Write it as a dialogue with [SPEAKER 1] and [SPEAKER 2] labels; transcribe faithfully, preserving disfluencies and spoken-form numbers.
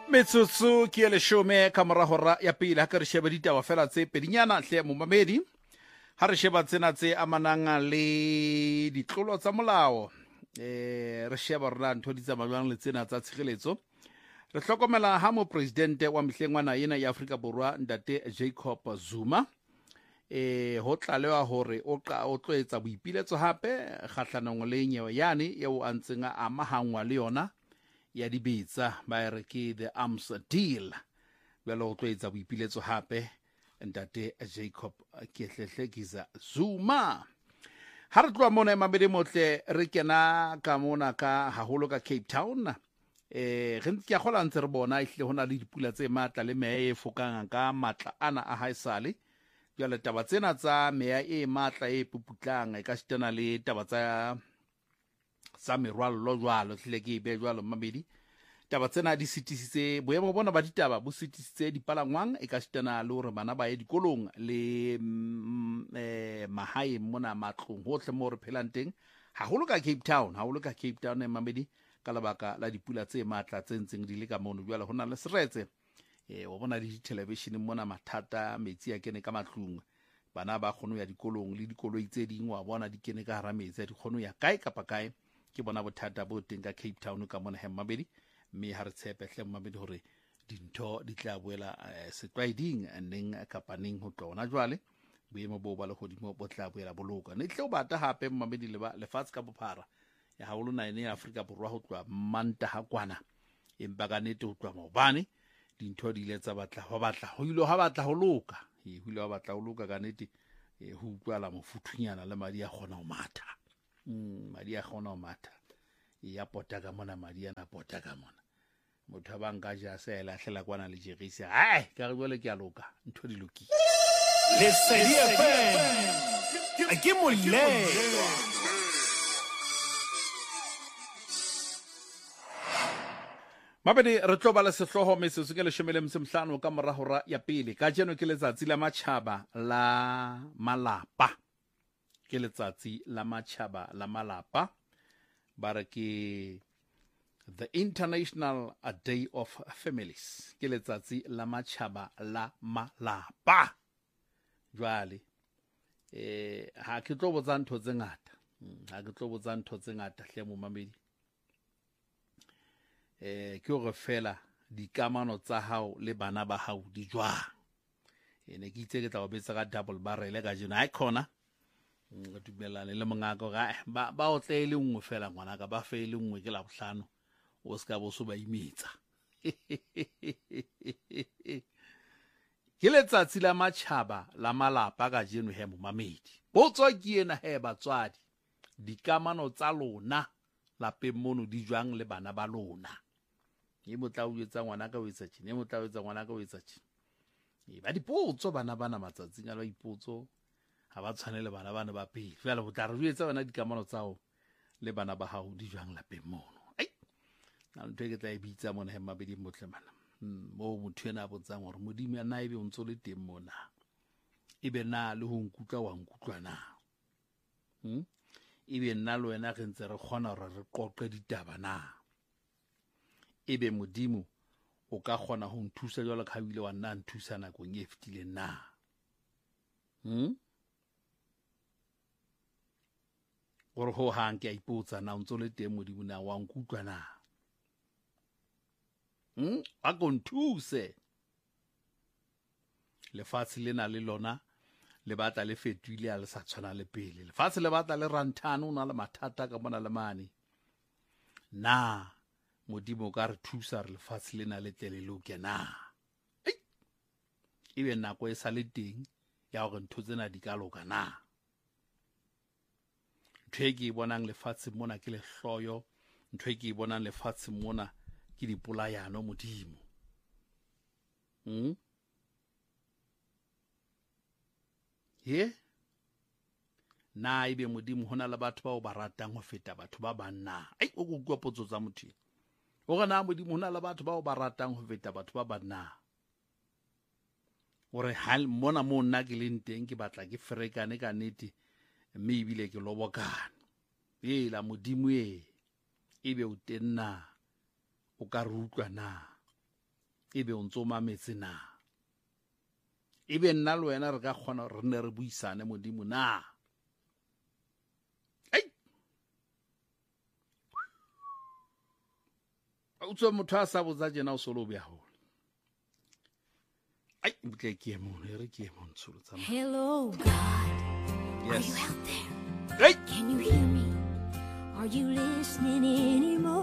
[SPEAKER 1] metsotso ke le shome ka moragora ya pele ha ke re sheba ditaba fela tse pedinyana hle mo mamedi ha re sheba tsena tse amanang le ditlolo tsa molao eh re sheba rona ntho di tsamayang le tsena tsa tshireletso re hlokomela ha mo presidente wa mehlengwana ena ya Afrika Borwa Ntate Jacob Zuma eh ho tlalewa hore o qa o tloetsa boipiletso hape kgahlanong le nyewe yane eo a ntseng a amahangwa le yona ya dibetsa ba re ke the arms deal bjalo o tloetsa boipiletso hape Ntate Jacob Kehlehlekisa Zuma. Ha re tloa mona mabedi motle re kena ka mona ka haholo ka Cape Town eh re ntse ya gola ntse re bona ihle hona le dipula tse matla le mee e fokang ka matla ana a haesale jwale taba tsena tsa mea e matla e puputlang e ka stena le taba tsa sa merwallo jwalo hle ke be jwalo mabedi taba tsena di sitisitse boemo bona ba ditaba bo sitisitse dipalangwang e ka stena le hore bana ba ye dikolong le mm, eh mahae mona matlong hohle mo re phelang teng haholo ka Cape Town haholo ka Cape Town e mabedi ka lebaka la dipula tse matla tse ntseng di le ka mono jwale hona le seretse eh o bona di television mona mathata metsi a kene ka matlong bana ba kgono ya dikolong le dikoloi tse ding wa bona di kene ka hara metsi di kgono ya kae kapa kae ke bona bothata bo teng ka Cape Town ka mona hemmabedi mme ha re tshepe hle mmabedi hore dintho di tla boela setlwaeding neng kapa neng ho tsona jwale boemo bo ba le godimo bo tla boela boloka ne tle o bata hape mmabedi le ba lefatshe ka bophara ya haholo naene ya Afrika Borwa ho tloa manta ha kwana empa ka nete ho tloa maobane dintho di ile tsa batla ho batla ho ile ha batla ho loka e ho ile ha batla ho loka ka nete ho utlwala mofuthunyana le madi a kgona ho matha mm madi a kgona ho matha ya pota ka mona madi ana pota ka mona motho a bang ka ja se la hlela kwana le jerisi hai ka re bole ke a loka ntho di lokile
[SPEAKER 2] le serie fe a ke molle
[SPEAKER 1] mabedi re tlo bala sehloho metsotso ke leshome le msemhlano ka morahora ya pele ka jeno ke letsatsi la matjhaba la malapa ke letsatsi la matjhaba la malapa bara ke the International Day of Families ke letsatsi la matjhaba la malapa jwale eh ha ke tlo botsa ntho tse ngata ha ke tlo botsa ntho tse ngata hle mo mamedi eh ke o fela dikamano tsa hao le bana ba hao di jwang ene ke itse ke tla o betsa ka double barrel ka jena ai khona re dumelane le mongaka ga ba ba o tle le nngwe fela ngwana ka ba fe le nngwe ke la bohlano o ska bo so ba imetsa ke letsatsi la matjhaba la malapa ka jeno he mo mamedi botswa ke ena he batswadi dikamano tsa lona lapeng mono di jwang le bana ba lona e motla o etsa ngwana ka o etsa tshine e motla o etsa ngwana ka o etsa tshine e ba dipotso bana bana matsatsing a ba ipotso ha ba tshwanele bana bana ba pele fela go tla re etsa bana dikamano tsao le bana ba hao di jwang lapeng mono ai na ntwe ke tla e bitsa mona he mabedi motle bana mo motho ena a botsang hore modimo na ebe o ntso le teng mona ebe na le ho nkutla wa nkutlwa na hm ebe nna le wena re ntse re kgona hore re qoqe ditaba na ebe modimo o ka kgona ho nthusa jwalo ka bile wa nna nthusa nako e fetile na hm gore ho hang ke a ipotsa na o ntso le teng modimo na wa nkutlwa na hm a go nthuse lefatshe lena le lona le batla le fetile a le sa tshwana le pele lefatshe le batla le ranthano na le mathata ka mona le mane na modimo ka re thusa re lefatshe lena le tle le loke na ei ebe nako e sa le teng ya gore ntho tsena di ka loka na ntho e ke bonang lefatshe mona ke le hloyo ntho e ke bonang lefatshe mona ke dipolayano modimo hm ye na ibe modimo hona le batho ba o ba ratang ho feta batho ba banna ai o go kwa potso tsa motho o gana modimo hona le batho ba o ba ratang ho feta batho ba banna ore hal mona mo nna ke le nteng ke batla ke ferekane ka nete mme ibile ke lobokana e la modimo e ebe o tenna o ka rutlwa na e be o ntse o mametse na, e be nna le wena re ka kgona re ne re buisane modimo na. O tswe motho a sa botsa jena o solo bja hole. Ai mtle ke e mone re ke e mone tsholo tsa.
[SPEAKER 3] Hello God.
[SPEAKER 1] Yes.
[SPEAKER 3] Are you out there?
[SPEAKER 1] Hey.
[SPEAKER 3] Can you hear me? Are you listening anymore?